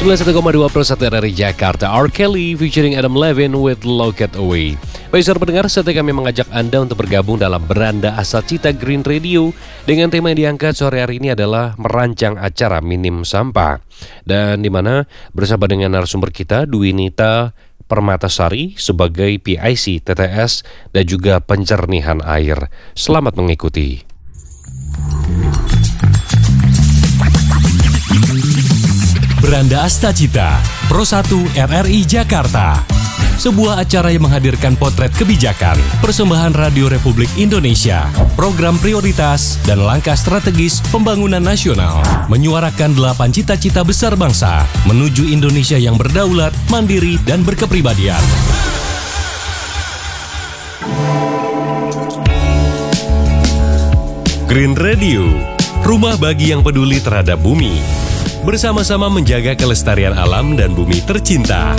91,2 Persatu RRI Jakarta, R. Kelly featuring Adam Levine with Lock It Away. Baik saudara pendengar, setelah kami mengajak Anda untuk bergabung dalam Beranda Asal Cita Green Radio dengan tema yang diangkat sore hari ini adalah merancang acara minim sampah. Dan di mana bersama dengan narasumber kita, Dwinita Permatasari sebagai PIC TTS dan juga pencernihan air. Selamat mengikuti. Beranda Astacita, Pro 1 RRI Jakarta. Sebuah acara yang menghadirkan potret kebijakan, persembahan Radio Republik Indonesia, program prioritas, dan langkah strategis pembangunan nasional. Menyuarakan 8 cita-cita besar bangsa, menuju Indonesia yang berdaulat, mandiri, dan berkepribadian. Green Radio, rumah bagi yang peduli terhadap bumi. Bersama-sama menjaga kelestarian alam dan bumi tercinta.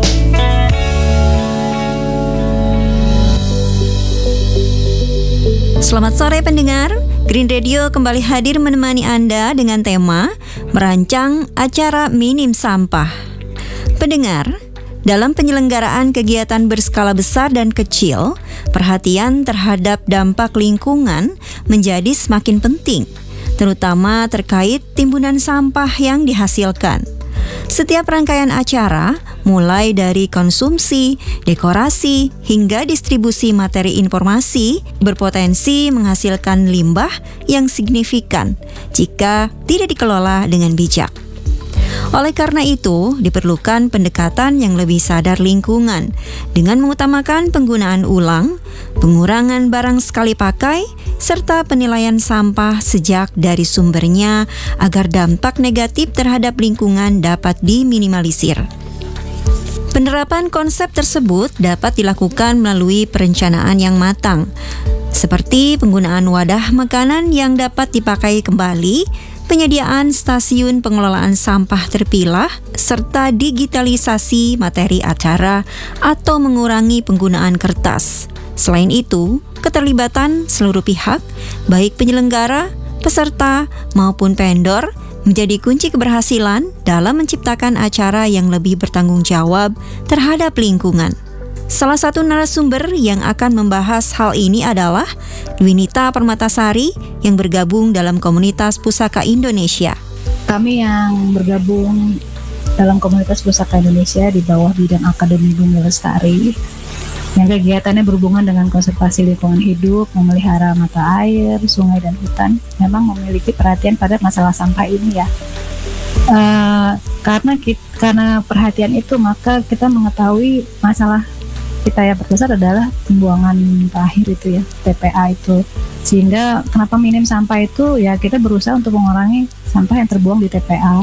Selamat sore pendengar, Green Radio kembali hadir menemani Anda dengan tema merancang acara minim sampah. Pendengar, dalam penyelenggaraan kegiatan berskala besar dan kecil, perhatian terhadap dampak lingkungan menjadi semakin penting, terutama terkait timbunan sampah yang dihasilkan. Setiap rangkaian acara, mulai dari konsumsi, dekorasi, hingga distribusi materi informasi, berpotensi menghasilkan limbah yang signifikan jika tidak dikelola dengan bijak. Oleh karena itu, diperlukan pendekatan yang lebih sadar lingkungan dengan mengutamakan penggunaan ulang, pengurangan barang sekali pakai, serta penilaian sampah sejak dari sumbernya agar dampak negatif terhadap lingkungan dapat diminimalisir. Penerapan konsep tersebut dapat dilakukan melalui perencanaan yang matang, seperti penggunaan wadah makanan yang dapat dipakai kembali, penyediaan stasiun pengelolaan sampah terpilah, serta digitalisasi materi acara atau mengurangi penggunaan kertas. Selain itu, keterlibatan seluruh pihak, baik penyelenggara, peserta, maupun vendor, menjadi kunci keberhasilan dalam menciptakan acara yang lebih bertanggung jawab terhadap lingkungan. Salah satu narasumber yang akan membahas hal ini adalah Dwinita Permatasari yang bergabung dalam komunitas Pusaka Indonesia. Kami yang bergabung dalam komunitas Pusaka Indonesia di bawah bidang Akademi Bumi Lestari yang kegiatannya berhubungan dengan konservasi lingkungan hidup, memelihara mata air, sungai dan hutan, memang memiliki perhatian pada masalah sampah ini ya. Karena perhatian itu, maka kita mengetahui masalah kita yang terbesar adalah pembuangan terakhir itu ya, TPA itu. Sehingga kenapa minim sampah itu ya, kita berusaha untuk mengurangi sampah yang terbuang di TPA.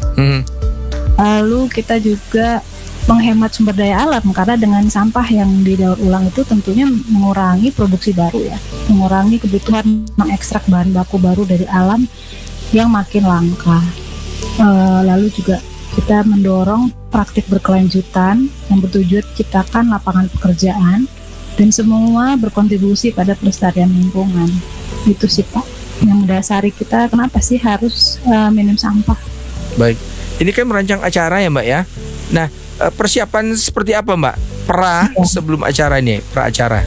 Lalu kita juga menghemat sumber daya alam, karena dengan sampah yang didaur ulang itu tentunya mengurangi produksi baru ya, mengurangi kebutuhan mengekstrak bahan baku baru dari alam yang makin langka. Lalu juga kita mendorong praktik berkelanjutan yang bertujuan ciptakan lapangan pekerjaan dan semua berkontribusi pada pelestarian lingkungan. Itu sih Pak yang mendasari kita kenapa sih harus minim sampah. Baik, ini kan merancang acara ya Mbak ya. Nah, persiapan seperti apa Mbak? Sebelum acara ini, pra-acara.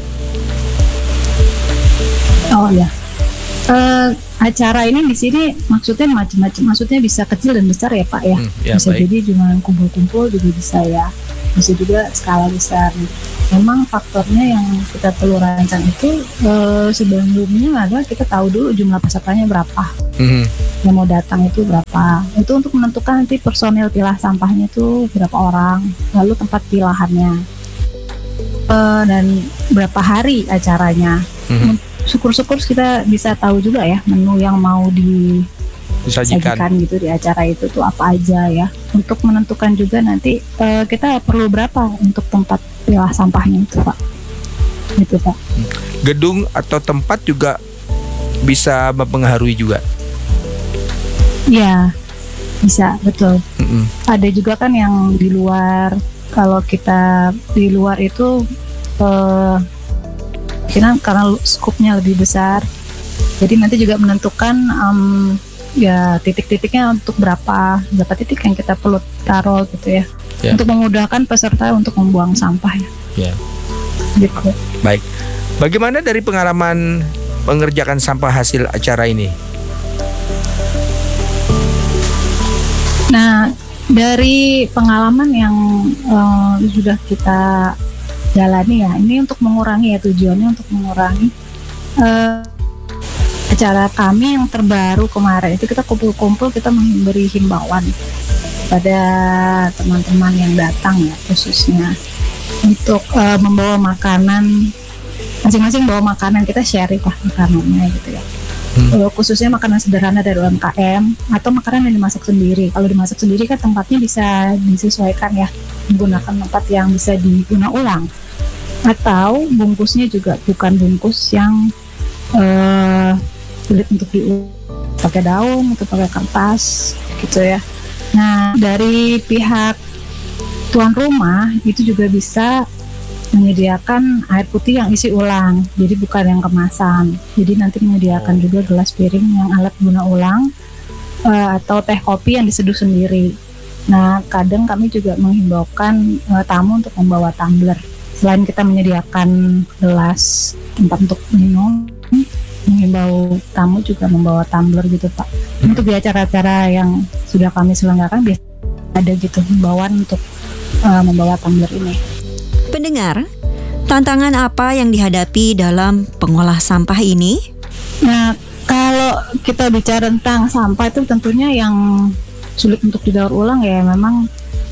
Oh ya. Acara ini di sini maksudnya macam-macam, maksudnya bisa kecil dan besar ya Pak ya. Bisa baik. Jadi cuma kumpul-kumpul juga bisa ya. Bisa juga skala besar. Memang faktornya yang kita perlu rancang itu sebelumnya adalah kita tahu dulu jumlah pesertanya berapa. Yang mau datang itu berapa. Itu untuk menentukan nanti personil pilah sampahnya itu berapa orang, lalu tempat pilahannya, dan berapa hari acaranya. Syukur-syukur kita bisa tahu juga ya menu yang mau disajikan gitu di acara itu tuh apa aja ya. Untuk menentukan juga nanti kita perlu berapa untuk tempat pilah sampahnya itu Pak. Gitu Pak. Gedung atau tempat juga bisa mempengaruhi juga. Ya, bisa, betul. Ada juga kan yang di luar, kalau kita di luar itu karena skupnya lebih besar, jadi nanti juga menentukan ya titik-titiknya untuk berapa titik yang kita perlu taruh gitu ya. Untuk memudahkan peserta untuk membuang sampah ya. Gitu. Baik. Bagaimana dari pengalaman mengerjakan sampah hasil acara ini? Nah, dari pengalaman yang sudah kita jalani ya, ini untuk mengurangi ya, tujuannya untuk mengurangi acara kami yang terbaru kemarin itu kita kumpul-kumpul, kita memberi himbauan pada teman-teman yang datang ya, khususnya untuk membawa makanan, masing-masing bawa makanan, kita sharing lah makanannya gitu ya. Khususnya makanan sederhana dari UMKM atau makanan yang dimasak sendiri. Kalau dimasak sendiri kan tempatnya bisa disesuaikan ya, menggunakan tempat yang bisa diguna ulang, atau bungkusnya juga bukan bungkus yang sulit untuk pakai daun atau pakai kertas gitu ya. Nah, dari pihak tuan rumah itu juga bisa menyediakan air putih yang isi ulang, jadi bukan yang kemasan. Jadi nanti menyediakan juga gelas piring yang alat guna ulang atau teh kopi yang diseduh sendiri. Nah, kadang kami juga menghimbaukan tamu untuk membawa tumbler. Selain kita menyediakan gelas tempat untuk minum, menghimbau tamu juga membawa tumbler gitu Pak. Untuk di acara-acara yang sudah kami selenggarakan biasa ada gitu himbauan untuk membawa tumbler ini. Pendengar, tantangan apa yang dihadapi dalam pengolah sampah ini? Nah, kalau kita bicara tentang sampah itu tentunya yang sulit untuk didaur ulang ya, memang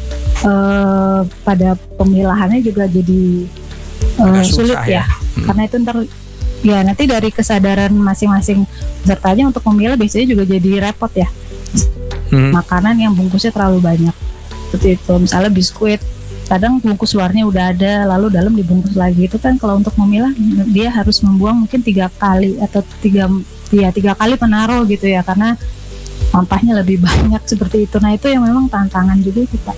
pada pemilahannya juga jadi sulit ya. Karena itu nanti dari kesadaran masing-masing pesertanya untuk memilah biasanya juga jadi repot ya. Makanan yang bungkusnya terlalu banyak seperti itu, misalnya biskuit, kadang bungkus luarnya udah ada lalu dalam dibungkus lagi, itu kan kalau untuk memilah dia harus membuang mungkin 3 kali atau 3 kali penaruh gitu ya, karena sampahnya lebih banyak seperti itu. Nah, itu yang memang tantangan juga kita.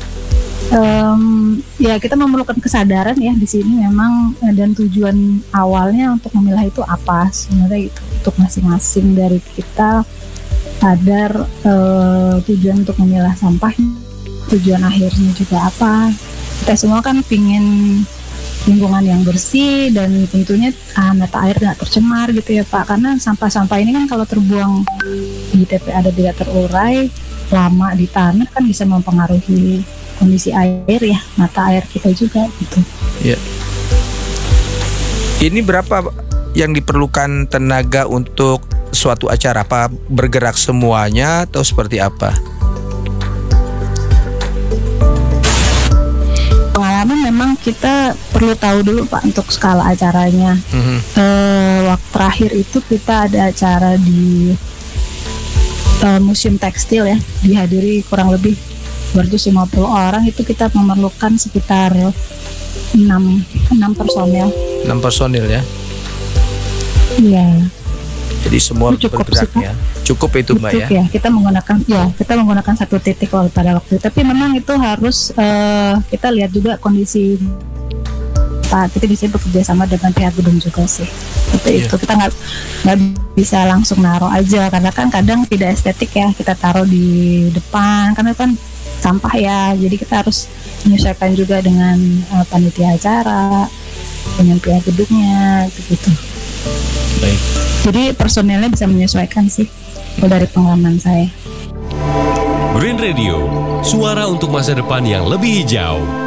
Ya kita memerlukan kesadaran ya di sini memang, dan tujuan awalnya untuk memilah itu apa sebenarnya, itu untuk masing-masing dari kita sadar tujuan untuk memilah sampah, tujuan akhirnya juga apa. Kita semua kan pingin lingkungan yang bersih dan tentunya mata air tidak tercemar gitu ya Pak, karena sampah-sampah ini kan kalau terbuang di TPA dan tidak terurai lama di tanah kan bisa mempengaruhi kondisi air ya, mata air kita juga gitu. Ya. Ini berapa yang diperlukan tenaga untuk suatu acara? Apa bergerak semuanya atau seperti apa? Pengalaman memang kita perlu tahu dulu Pak untuk skala acaranya. Waktu terakhir itu kita ada acara di Museum Tekstil ya, dihadiri kurang lebih 250 orang, itu kita memerlukan sekitar 6 personel. 6 personil ya? Iya. Jadi semua bergerak ya. Cukup itu Mbak ya? Ya, kita menggunakan satu titik pada waktu itu. Tapi memang itu harus kita lihat juga kondisi. Kita bisa bekerja sama dengan pihak gedung juga sih. Seperti itu, kita nggak bisa langsung naruh aja, karena kan kadang tidak estetik ya kita taruh di depan, karena kan sampah ya. Jadi kita harus menyesuaikan juga dengan panitia acara, dengan pihak gedungnya, gitu. Baik. Jadi personelnya bisa menyesuaikan sih, dari pengalaman saya. Green Radio, suara untuk masa depan yang lebih hijau.